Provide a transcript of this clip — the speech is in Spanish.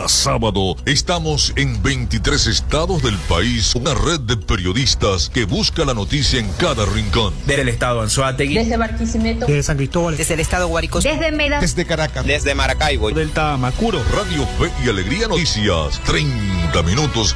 cada sábado estamos en 23 estados del país. Una red de periodistas que busca la noticia en cada rincón. Desde el estado Anzoátegui, desde Barquisimeto, desde San Cristóbal, desde el estado Guárico, desde Mera, desde Caracas, desde Maracaibo, del Tamacuro. Radio Fe y Alegría Noticias. 30 minutos